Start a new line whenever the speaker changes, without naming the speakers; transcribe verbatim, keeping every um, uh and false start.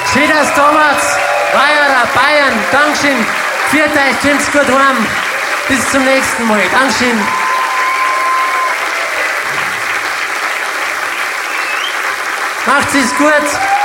Schönes damals, Weiherer, Bayern, Dankeschön. Viert euch, kommt's gut heim. Bis zum nächsten Mal. Dankeschön. Macht's es gut.